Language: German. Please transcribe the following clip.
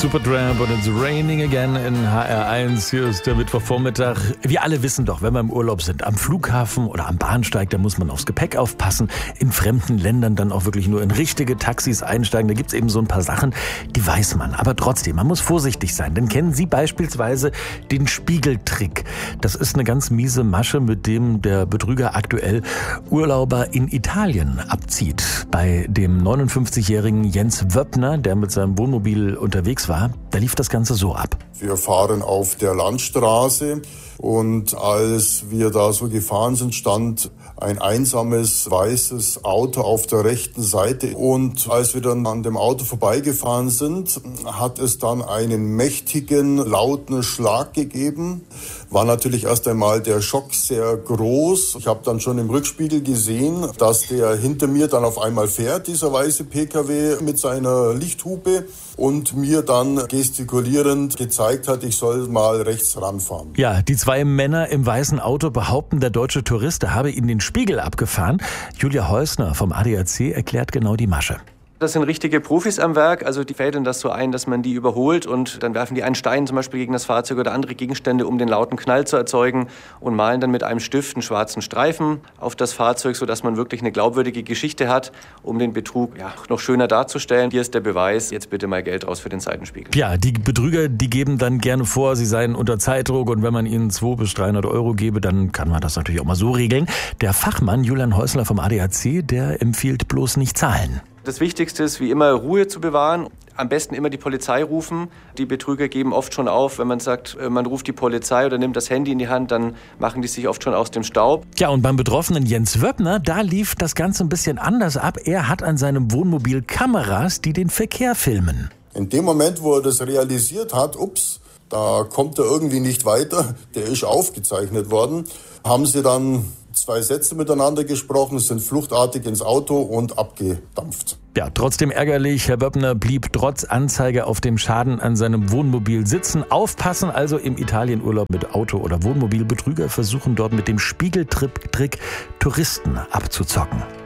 Supertramp und It's Raining Again in HR1. Hier ist der Mittwochvormittag. Wir alle wissen doch, wenn wir im Urlaub sind, am Flughafen oder am Bahnsteig, da muss man aufs Gepäck aufpassen. In fremden Ländern dann auch wirklich nur in richtige Taxis einsteigen. Da gibt's eben so ein paar Sachen, die weiß man. Aber trotzdem, man muss vorsichtig sein. Denn kennen Sie beispielsweise den Spiegeltrick? Das ist eine ganz miese Masche, mit dem der Betrüger aktuell Urlauber in Italien abzieht. Bei dem 59-jährigen Jens Wöppner, der mit seinem Wohnmobil unterwegs war, da lief das Ganze so ab. Wir fahren auf der Landstraße und als wir da so gefahren sind, stand ein einsames weißes Auto auf der rechten Seite. Und als wir dann an dem Auto vorbeigefahren sind, hat es dann einen mächtigen, lauten Schlag gegeben. War natürlich erst einmal der Schock sehr groß. Ich habe dann schon im Rückspiegel gesehen, dass der hinter mir dann auf einmal fährt, dieser weiße PKW mit seiner Lichthupe, und mir dann gestikulierend gezeigt hat, ich soll mal rechts ranfahren. Ja, die zwei Männer im weißen Auto behaupten, der deutsche Tourist habe ihnen den Spiegel abgefahren. Julia Heusner vom ADAC erklärt genau die Masche. Das sind richtige Profis am Werk, also die fädeln das so ein, dass man die überholt und dann werfen die einen Stein zum Beispiel gegen das Fahrzeug oder andere Gegenstände, um den lauten Knall zu erzeugen, und malen dann mit einem Stift einen schwarzen Streifen auf das Fahrzeug, sodass man wirklich eine glaubwürdige Geschichte hat, um den Betrug noch schöner darzustellen. Hier ist der Beweis, jetzt bitte mal Geld raus für den Seitenspiegel. Ja, die Betrüger, die geben dann gerne vor, sie seien unter Zeitdruck, und wenn man ihnen 200 bis 300 Euro gebe, dann kann man das natürlich auch mal so regeln. Der Fachmann Julian Heusler vom ADAC, der empfiehlt bloß nicht zahlen. Das Wichtigste ist, wie immer, Ruhe zu bewahren. Am besten immer die Polizei rufen. Die Betrüger geben oft schon auf, wenn man sagt, man ruft die Polizei oder nimmt das Handy in die Hand, dann machen die sich oft schon aus dem Staub. Ja, und beim betroffenen Jens Wöppner, da lief das Ganze ein bisschen anders ab. Er hat an seinem Wohnmobil Kameras, die den Verkehr filmen. In dem Moment, wo er das realisiert hat, da kommt er irgendwie nicht weiter, der ist aufgezeichnet worden, haben sie dann 2 Sätze miteinander gesprochen, sind fluchtartig ins Auto und abgedampft. Ja, trotzdem ärgerlich. Herr Wöppner blieb trotz Anzeige auf dem Schaden an seinem Wohnmobil sitzen. Aufpassen also im Italienurlaub mit Auto oder Wohnmobil. Betrüger versuchen dort mit dem Spiegeltrick Touristen abzuzocken.